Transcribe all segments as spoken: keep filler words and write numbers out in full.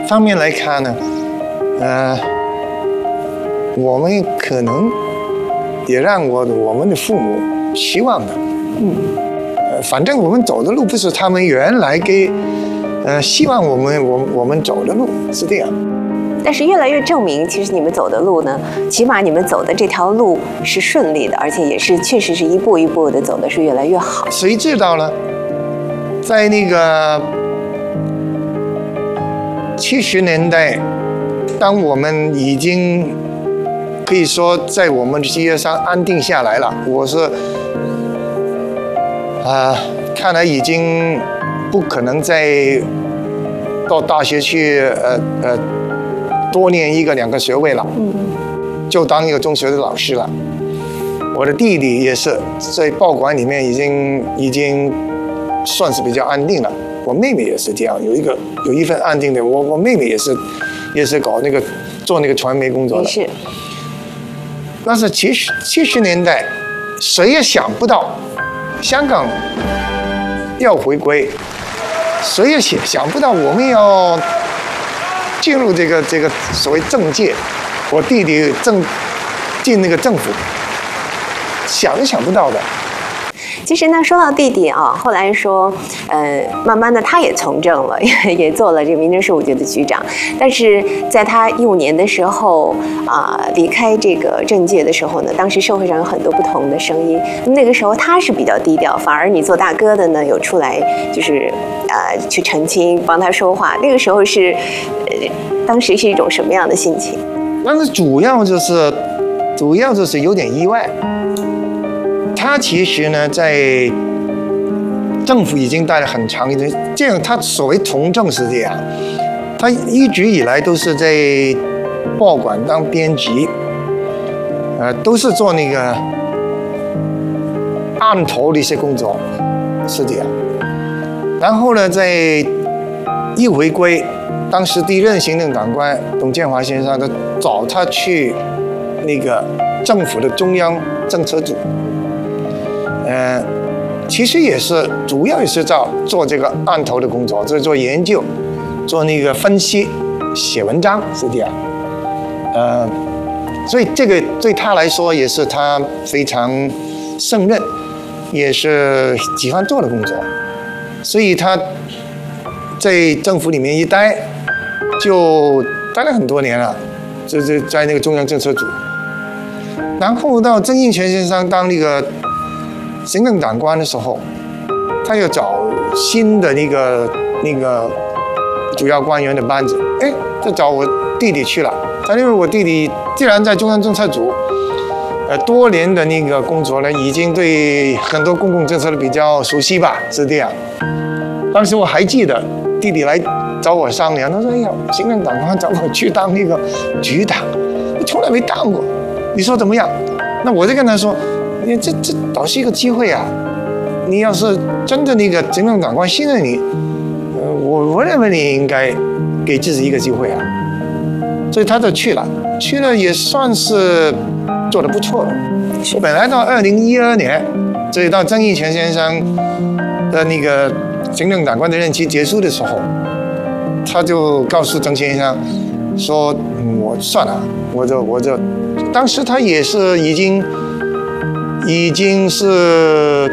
方面来看呢，呃，我们可能也让我我们的父母希望的，嗯，呃，反正我们走的路不是他们原来给，呃，希望我们我我们走的路是这样。 但是越来越证明，其实你们走的路呢，起码你们走的这条路是顺利的，而且也是确实是一步一步的走的是越来越好。 谁知道呢？在那个七十年代，当我们已经可以说在我们的事业上安定下来了，我是啊、呃，看来已经不可能再到大学去呃呃多念一个两个学位了，嗯，就当一个中学的老师了。我的弟弟也是在报馆里面已经已经算是比较安定了。我妹妹也是这样，有一个有一份安定的。我我妹妹也是也是搞那个做那个传媒工作的。 是。 但是七十七十年代，谁也想不到香港要回归，谁也想想不到我们要进入这个这个所谓政界。我弟弟正进那个政府，想都想不到的。 其实呢，说到弟弟啊，后来说，呃，慢慢的他也从政了，也也做了这个民政事务局的局长。但是在他一五年的时候啊、呃，离开这个政界的时候呢，当时社会上有很多不同的声音。那个时候他是比较低调，反而你做大哥的呢，有出来就是呃去澄清，帮他说话。那个时候是，呃，当时是一种什么样的心情？ 但是主要就是，主要就是有点意外。他其实呢，在政府已经待了很长一段，这样他所谓从政是这样，他一直以来都是在报馆当编辑，呃，都是做那个案头的一些工作，是这样。然后呢，在一回归，当时第一任行政长官董建华先生，他找他去那个政府的中央政策组。呃，其实也是主要也是做做这个案头的工作，就是做研究，做那个分析，写文章是这样。呃，所以这个对他来说也是他非常胜任，也是喜欢做的工作，所以他在政府里面一待，就待了很多年了，就是在那个中央政策组。然后到曾荫权先生当那个行政长官的时候，他又找新的那个那个主要官员的班子，哎，就找我弟弟去了。他因为我弟弟既然在中央政策组，呃，多年的那个工作呢，已经对很多公共政策的比较熟悉吧，是这样。当时我还记得弟弟来找我商量，他说：“哎呀，行政长官找我去当那个局长，我从来没当过，你说怎么样？”那我就跟他说。你这这倒是一个机会啊！你要是真的那个行政长官信任你，呃，我我认为你应该给自己一个机会啊。所以他就去了，去了也算是做得不错了。本来到二零一二年，所以到曾荫权先生的那个行政长官的任期结束的时候，他就告诉曾先生说：“嗯、我算了，我就我就，当时他也是已经。”已经是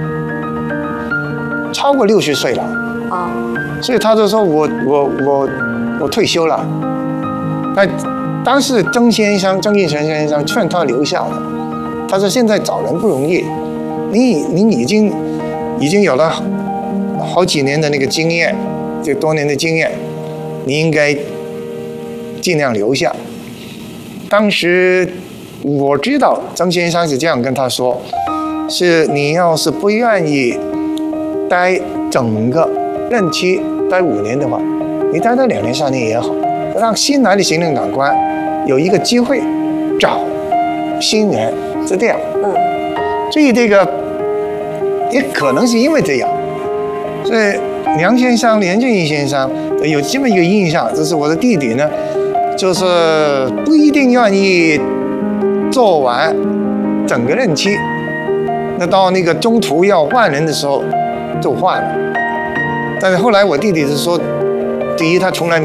超过六十岁了啊，所以他就说我我我我退休了。那当时曾先生曾荫权先生劝他留下了，他说现在找人不容易，你你已经已经有了好几年的那个经验，这多年的经验，你应该尽量留下。当时。我知道曾先生是这样跟他说，是你要是不愿意待整个任期待五年的话，你待到两年三年也好，让新来的行政长官有一个机会找新人，是这样。嗯，所以这个也可能是因为这样，所以梁先生、连俊义先生有这么一个印象，就是我的弟弟呢，就是不一定愿意。做完整个任期，那到那个中途要换人的时候就换了。但是后来我弟弟是说，第一他从来没